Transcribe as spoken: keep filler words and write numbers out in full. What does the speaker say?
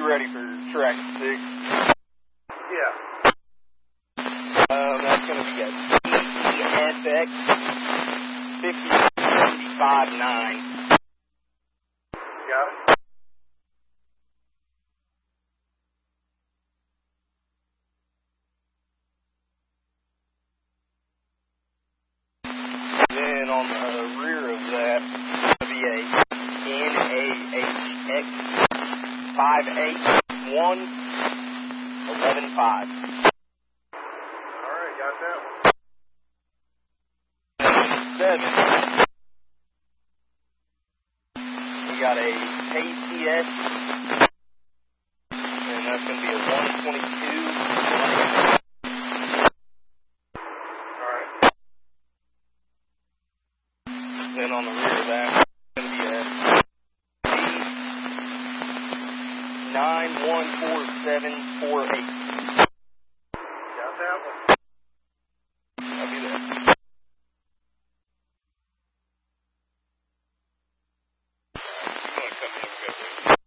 ready for track six? Yeah. Um, that's going to be a C S X fifty seventy-five nine. Got it. Then on the rear of that, it's going to be a N A H X five eight one eleven five. All right, got that one. Seven. We got a K C S, and that's going to be a one twenty-two. All right. Then on the rear of that, it's going to be a nine one four seven four eight.